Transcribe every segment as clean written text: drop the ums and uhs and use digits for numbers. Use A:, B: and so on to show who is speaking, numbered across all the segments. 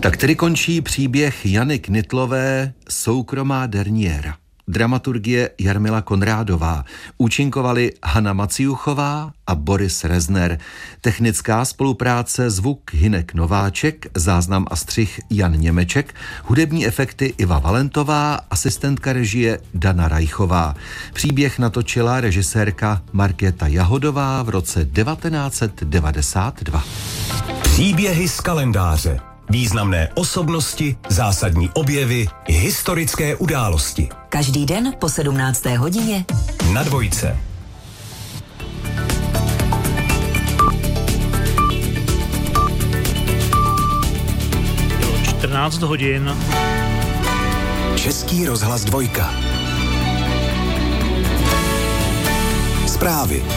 A: Tak tedy končí příběh Jany Knitlové Soukromá derniéra. Dramaturgie Jarmila Konrádová. Účinkovali Hana Maciuchová a Boris Rezner. Technická spolupráce zvuk Hynek Nováček, záznam a střih Jan Němeček, hudební efekty Iva Valentová, asistentka režie Dana Rajchová. Příběh natočila režisérka Markéta Jahodová v roce 1992.
B: Příběhy z kalendáře. Významné osobnosti, zásadní objevy, historické události.
C: Každý den po 17. hodině
B: na Dvojce.
D: Bylo 14 hodin.
B: Český rozhlas Dvojka. Zprávy.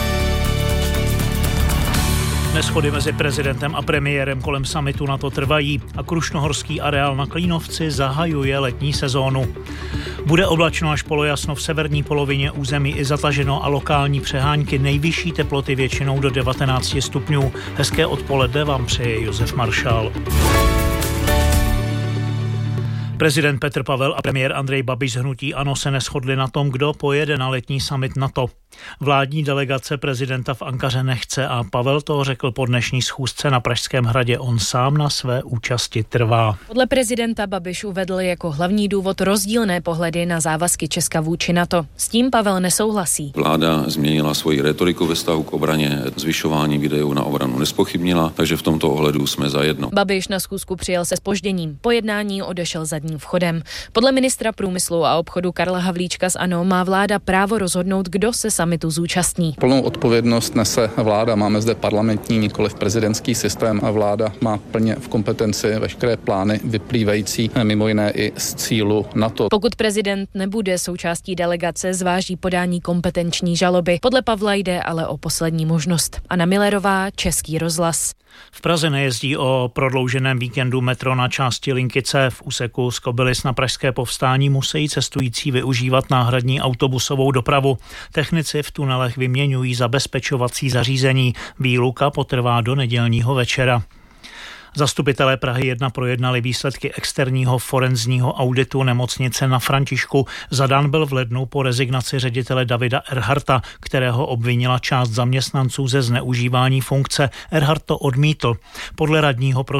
D: Neshody mezi prezidentem a premiérem kolem summitu NATO trvají a krušnohorský areál na Klínovci zahajuje letní sezónu. Bude oblačno až polojasno v severní polovině území i zataženo a lokální přehánky, nejvyšší teploty většinou do 19 stupňů. Hezké odpoledne vám přeje Josef Maršál. Prezident Petr Pavel a premiér Andrej Babiš z hnutí ANO se neshodli na tom, kdo pojede na letní summit NATO. Vládní delegace prezidenta v Ankaře nechce a Pavel to řekl po dnešní schůzce na Pražském hradě. On sám na své účasti trvá.
E: Podle prezidenta Babiš uvedl jako hlavní důvod rozdílné pohledy na závazky Česka vůči NATO. S tím Pavel nesouhlasí.
F: Vláda změnila svoji retoriku ve vztahu k obraně, zvyšování výdajů na obranu nezpochybnila, takže v tomto ohledu jsme zajedno.
E: Babiš na schůzku přijel se zpožděním. Po jednání odešel zadním vchodem. Podle ministra průmyslu a obchodu Karla Havlíčka z ANO má vláda právo rozhodnout, kdo se summitu zúčastní.
G: Plnou odpovědnost nese vláda. Máme zde parlamentní, nikoliv prezidentský systém a vláda má plně v kompetenci veškeré plány vyplývající mimo jiné i z cílu NATO.
E: Pokud prezident nebude součástí delegace, zváží podání kompetenční žaloby. Podle Pavla jde ale o poslední možnost. Anna Millerová, Český rozhlas.
D: V Praze nejezdí o prodlouženém víkendu metro na části linky C. V úseku z Kobylis na Pražské Povstání musí cestující využívat náhradní autobusovou dopravu. Technici v tunelech vyměňují zabezpečovací zařízení. Výluka potrvá do nedělního večera. Zastupitelé Prahy 1 projednali výsledky externího forenzního auditu nemocnice na Františku. Zadán byl v lednu po rezignaci ředitele Davida Erharta, kterého obvinila část zaměstnanců ze zneužívání funkce. Erhart to odmítl. Podle radního pro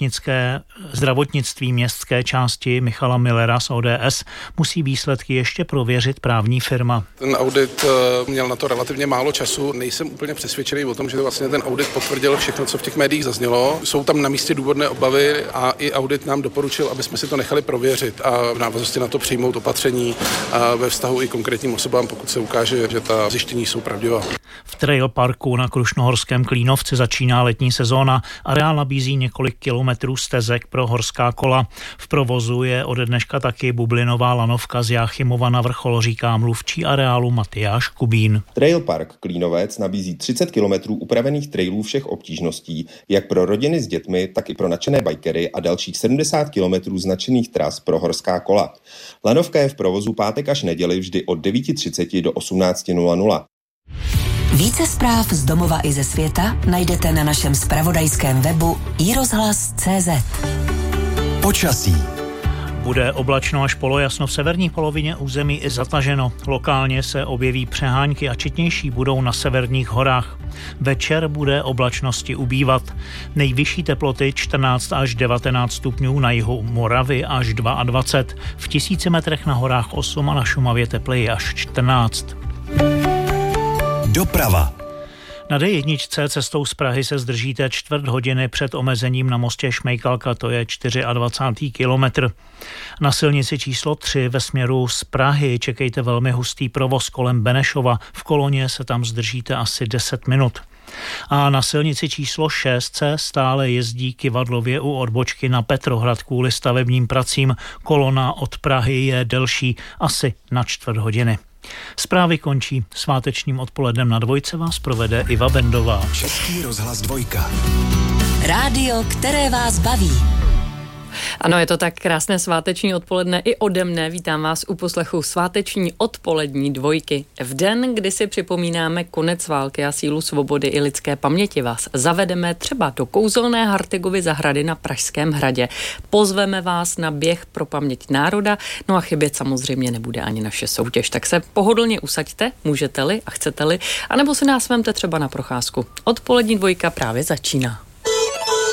D: zdravotnictví městské části Michala Millera z ODS musí výsledky ještě prověřit právní firma.
H: Ten audit měl na to relativně málo času. Nejsem úplně přesvědčený o tom, že vlastně ten audit potvrdil všechno, co v těch médiích zaznělo. Jsou tam na místě důvodné obavy a i audit nám doporučil, aby jsme si to nechali prověřit a v návaznosti na to přijmout opatření ve vztahu i konkrétním osobám, pokud se ukáže, že ta zjištění jsou pravdivá.
D: V Trail Parku na krušnohorském Klínovci začíná letní sezóna. Areál nabízí několik kilometrů stezek pro horská kola. V provozu je ode dneška taky bublinová lanovka z Jáchymova na vrchol, říká mluvčí areálu Matyáš Kubín.
I: Trail Park Klínovec nabízí 30 kilometrů upravených trailů všech obtížností, jak pro rodiny s dětmi, tak i pro nadšené bajkery a dalších 70 kilometrů značených tras pro horská kola. Lanovka je v provozu pátek až neděli vždy od 9:30 do 18:00.
C: Více zpráv z domova i ze světa najdete na našem zpravodajském webu iRozhlas.cz.
B: Počasí.
D: Bude oblačno až polojasno v severní polovině území i zataženo. Lokálně se objeví přehánky a četnější budou na severních horách. Večer bude oblačnosti ubývat. Nejvyšší teploty 14 až 19 stupňů, na jihu Moravy až 22. V 1000 metrech na horách 8 a na Šumavě tepleji až 14.
B: Doprava.
D: Na D1 cestou z Prahy se zdržíte čtvrt hodiny před omezením na mostě Šmejkalka, to je 24. kilometr. Na silnici číslo 3 ve směru z Prahy čekejte velmi hustý provoz kolem Benešova. V koloně se tam zdržíte asi 10 minut. A na silnici číslo 6 se stále jezdí kyvadlově u odbočky na Petrohrad kvůli stavebním pracím. Kolona od Prahy je delší asi na čtvrt hodiny. Zprávy končí. Svátečním odpolednem na Dvojce vás provede Iva Bendová.
B: Český rozhlas Dvojka.
C: Rádio, které vás baví.
J: Ano, je to tak, krásné sváteční odpoledne i ode mne. Vítám vás u poslechu sváteční odpolední dvojky. V den, kdy si připomínáme konec války a sílu svobody i lidské paměti, vás zavedeme třeba do kouzelné Hartigovy zahrady na Pražském hradě. Pozveme vás na běh pro paměť národa, no a chybět samozřejmě nebude ani naše soutěž. Tak se pohodlně usaďte, můžete-li a chcete-li, anebo si nás vemte třeba na procházku. Odpolední dvojka právě začíná.